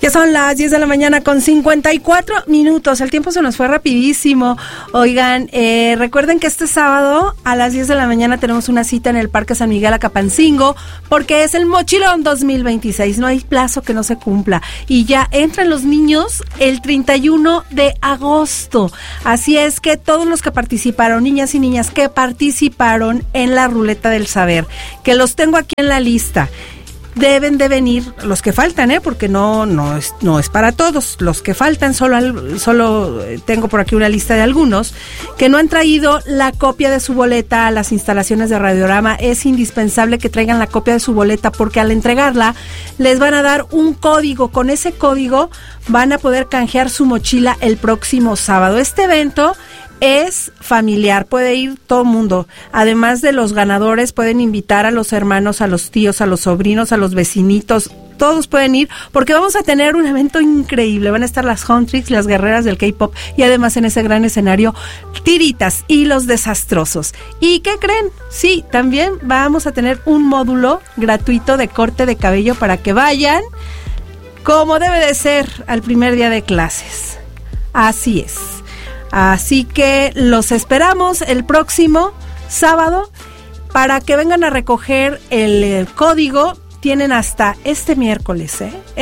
Ya son las 10 de la mañana con 54 minutos. El tiempo se nos fue rapidísimo. Oigan, recuerden que este sábado a las 10 de la mañana tenemos una cita en el Parque San Miguel Acapancingo porque es el Mochilón 2026. No hay plazo que no se cumpla. Y ya entran los niños el 31 de agosto. Así es que todos los que participaron, niñas y niñas que participaron en la Ruleta del Saber, que los tengo aquí en la lista, deben de venir, los que faltan, porque no es para todos, los que faltan, solo tengo por aquí una lista de algunos que no han traído la copia de su boleta a las instalaciones de Radiorama. Es indispensable que traigan la copia de su boleta porque al entregarla les van a dar un código. Con ese código van a poder canjear su mochila el próximo sábado. Este evento es familiar, puede ir todo el mundo. Además de los ganadores, pueden invitar a los hermanos, a los tíos, a los sobrinos, a los vecinitos. Todos pueden ir porque vamos a tener un evento increíble. Van a estar las Huntrix, las guerreras del K-pop y además en ese gran escenario, Tiritas y los desastrosos. ¿Y qué creen? Sí, también vamos a tener un módulo gratuito de corte de cabello para que vayan como debe de ser al primer día de clases. Así es. Así que los esperamos el próximo sábado para que vengan a recoger el código. Tienen hasta este miércoles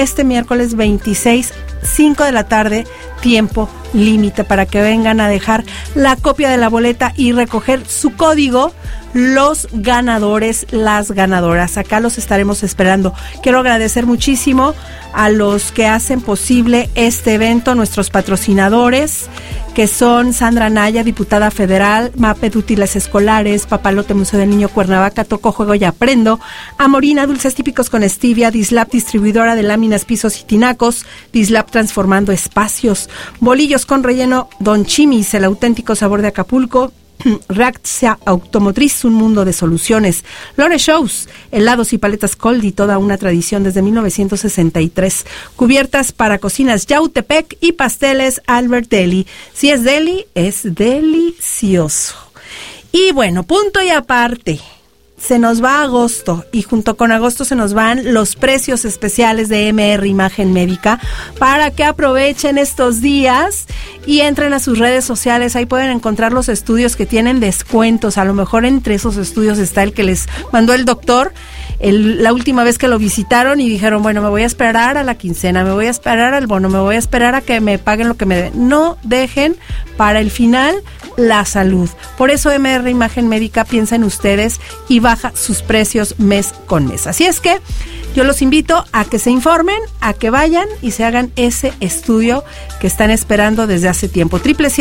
26, 5 de la tarde, tiempo límite para que vengan a dejar la copia de la boleta y recoger su código. Los ganadores, las ganadoras, acá los estaremos esperando. Quiero agradecer muchísimo a los que hacen posible este evento, nuestros patrocinadores, que son Sandra Naya, diputada federal, MAPED Útiles Escolares, Papalote Museo del Niño Cuernavaca, Toco, Juego y Aprendo, Amorina Dulces Típicos con Stevia, Dislab Distribuidora de Láminas, Pisos y Tinacos, Dislab Transformando Espacios, Bolillos con Relleno Don Chimis, el auténtico sabor de Acapulco, Reactia Automotriz, un mundo de soluciones, Lore Shows, helados y paletas Coldi, toda una tradición desde 1963, cubiertas para cocinas Yautepec y pasteles Albert Deli. Si es deli, es delicioso. Y bueno, punto y aparte, se nos va agosto y junto con agosto se nos van los precios especiales de MR Imagen Médica para que aprovechen estos días y entren a sus redes sociales. Ahí pueden encontrar los estudios que tienen descuentos. A lo mejor entre esos estudios está el que les mandó el doctor la última vez que lo visitaron y dijeron, bueno, me voy a esperar a la quincena, me voy a esperar al bono, me voy a esperar a que me paguen lo que me deben. No dejen para el final la salud. Por eso MR Imagen Médica piensa en ustedes y baja sus precios mes con mes. Así es que yo los invito a que se informen, a que vayan y se hagan ese estudio que están esperando desde hace tiempo.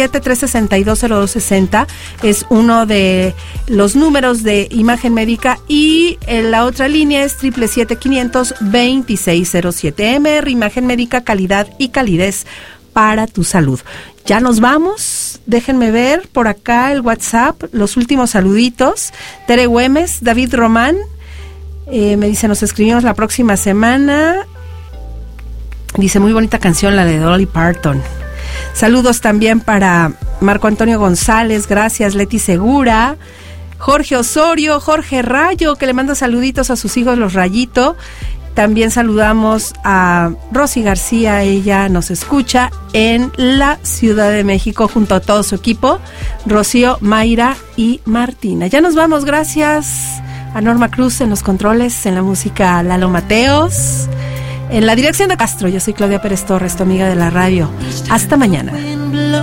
777-362-0260 es uno de los números de Imagen Médica y la otra línea es 777-500-2607. MR Imagen Médica, calidad y calidez para tu salud. Ya nos vamos. Déjenme ver por acá el WhatsApp, los últimos saluditos. Tere Güemes, David Román, me dice, nos escribimos la próxima semana. Dice, muy bonita canción la de Dolly Parton. Saludos también para Marco Antonio González, gracias. Leti Segura, Jorge Osorio, Jorge Rayo, que le manda saluditos a sus hijos los Rayito. También saludamos a Rosy García, ella nos escucha en la Ciudad de México junto a todo su equipo, Rocío, Mayra y Martina. Ya nos vamos, gracias a Norma Cruz en los controles, en la música Lalo Mateos, en la dirección de Castro. Yo soy Claudia Pérez Torres, tu amiga de la radio. Hasta mañana.